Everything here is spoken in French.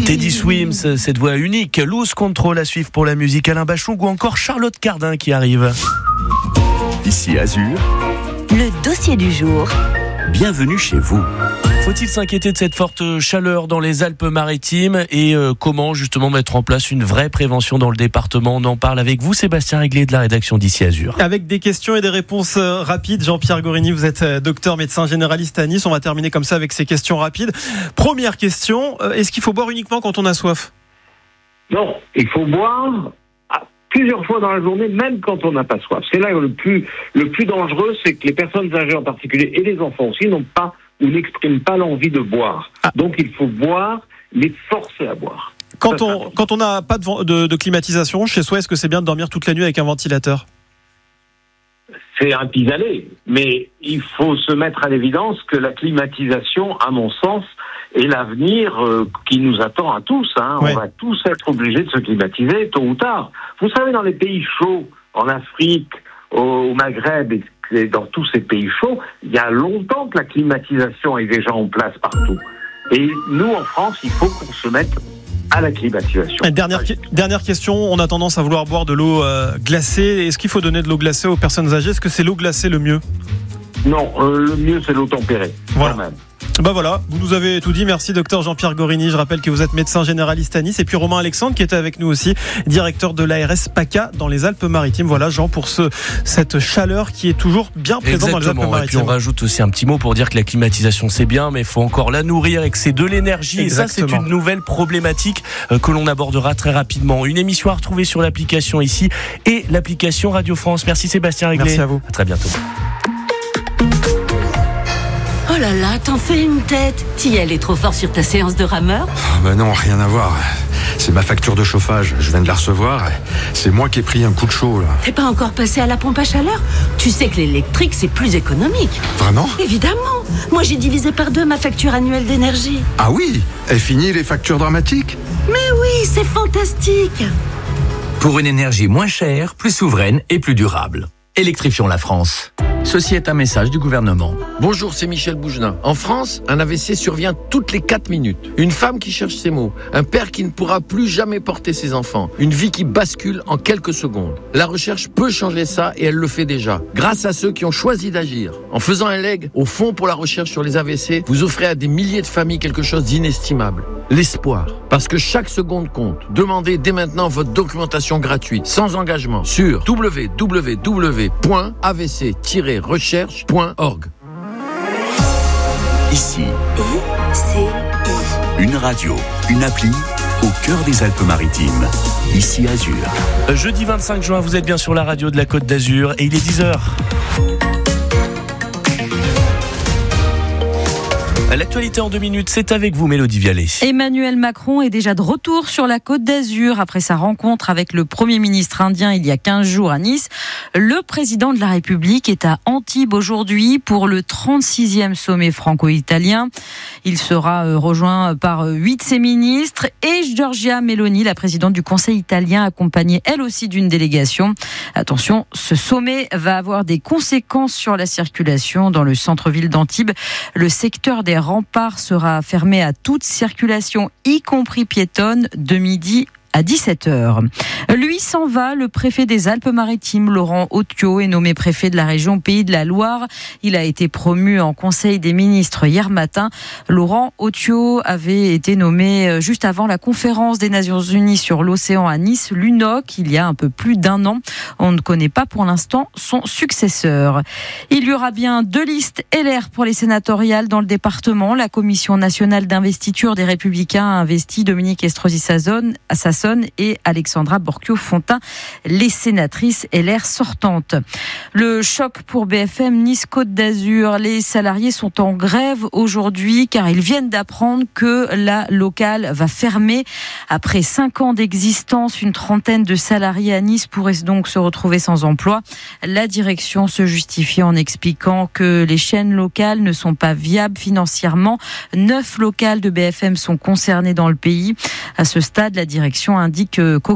Teddy Swims, cette voix unique. Lose Control à suivre pour la musique. Alain Bachung ou encore Charlotte Cardin qui arrive. Ici Azur, le dossier du jour. Bienvenue chez vous. Faut-il s'inquiéter de cette forte chaleur dans les Alpes-Maritimes et comment justement mettre en place une vraie prévention dans le département? On en parle avec vous, Sébastien Réglet de la rédaction d'Ici Azur. Avec des questions et des réponses rapides. Jean-Pierre Gorini, vous êtes docteur médecin généraliste à Nice. On va terminer comme ça avec ces questions rapides. Première question, est-ce qu'il faut boire uniquement quand on a soif? Non, il faut boire plusieurs fois dans la journée, même quand on n'a pas soif. C'est là le plus dangereux, c'est que les personnes âgées en particulier et les enfants aussi n'ont pas ou n'expriment pas l'envie de boire. Donc il faut boire, les forcer à boire. Quand on n'a pas de climatisation chez soi, est-ce que c'est bien de dormir toute la nuit avec un ventilateur? C'est un pis-aller, mais il faut se mettre à l'évidence que la climatisation, à mon sens, est l'avenir qui nous attend à tous. Ouais. On va tous être obligés de se climatiser tôt ou tard. Vous savez, dans les pays chauds, en Afrique, au Maghreb et dans tous ces pays chauds, il y a longtemps que la climatisation est déjà en place partout. Et nous, en France, il faut qu'on se mette à la climatisation. Dernière question, on a tendance à vouloir boire de l'eau glacée. Est-ce qu'il faut donner de l'eau glacée aux personnes âgées? Est-ce que c'est l'eau glacée le mieux? Non, le mieux c'est l'eau tempérée. Voilà. Quand même. Voilà, vous nous avez tout dit. Merci docteur Jean-Pierre Gorini. Je rappelle que vous êtes médecin généraliste à Nice. Et puis Romain Alexandre qui était avec nous aussi, directeur de l'ARS PACA dans les Alpes-Maritimes. Voilà Jean pour cette chaleur qui est toujours bien présente dans les Alpes-Maritimes. Et puis on rajoute aussi un petit mot pour dire que la climatisation c'est bien, mais il faut encore la nourrir et que c'est de l'énergie. Exactement. Et ça c'est une nouvelle problématique que l'on abordera très rapidement. Une émission à retrouver sur l'application ici et l'application Radio France. Merci Sébastien Réglet. Merci à vous. À très bientôt. Oh là là, t'en fais une tête. T'y allais trop fort sur ta séance de rameur? Non, rien à voir. C'est ma facture de chauffage, je viens de la recevoir. C'est moi qui ai pris un coup de chaud là. T'es pas encore passé à la pompe à chaleur? Tu sais que l'électrique c'est plus économique. Vraiment? Évidemment. Moi j'ai divisé par 2 ma facture annuelle d'énergie. Ah oui? Est fini les factures dramatiques? Mais oui, c'est fantastique. Pour une énergie moins chère, plus souveraine et plus durable. Électrifions la France. Ceci est un message du gouvernement. Bonjour, c'est Michel Bougelin. En France, un AVC survient toutes les 4 minutes. Une femme qui cherche ses mots. Un père qui ne pourra plus jamais porter ses enfants. Une vie qui bascule en quelques secondes. La recherche peut changer ça et elle le fait déjà. Grâce à ceux qui ont choisi d'agir. En faisant un leg au Fonds pour la recherche sur les AVC, vous offrez à des milliers de familles quelque chose d'inestimable. L'espoir. Parce que chaque seconde compte. Demandez dès maintenant votre documentation gratuite, sans engagement, sur www.avc-recherche.org. Ici, une radio, une appli au cœur des Alpes-Maritimes. Ici Azur. Jeudi 25 juin, vous êtes bien sur la radio de la Côte d'Azur et il est 10h. L'actualité en 2 minutes, c'est avec vous, Mélodie Vialet. Emmanuel Macron est déjà de retour sur la Côte d'Azur après sa rencontre avec le Premier ministre indien il y a 15 jours à Nice. Le président de la République est à Antibes aujourd'hui pour le 36e sommet franco-italien. Il sera rejoint par 8 de ses ministres et Giorgia Meloni, la présidente du Conseil italien, accompagnée elle aussi d'une délégation. Attention, ce sommet va avoir des conséquences sur la circulation dans le centre-ville d'Antibes. Le secteur des remparts sera fermé à toute circulation, y compris piétonne, de midi à 17h. Lui s'en va, le préfet des Alpes-Maritimes, Laurent Otio, est nommé préfet de la région Pays de la Loire. Il a été promu en Conseil des ministres hier matin. Laurent Otio avait été nommé juste avant la conférence des Nations Unies sur l'océan à Nice, l'UNOC, il y a un peu plus d'1 an. On ne connaît pas pour l'instant son successeur. Il y aura bien 2 listes LR pour les sénatoriales dans le département. La Commission nationale d'investiture des Républicains a investi Dominique Estrosi Sassone et Alexandra Borchio-Fontin, les sénatrices LR sortantes. Le choc pour BFM Nice-Côte d'Azur. Les salariés sont en grève aujourd'hui car ils viennent d'apprendre que la locale va fermer. Après 5 ans d'existence, une trentaine de salariés à Nice pourraient donc se retrouver sans emploi. La direction se justifie en expliquant que les chaînes locales ne sont pas viables financièrement. 9 locales de BFM sont concernées dans le pays. À ce stade, la direction indique qu'aucun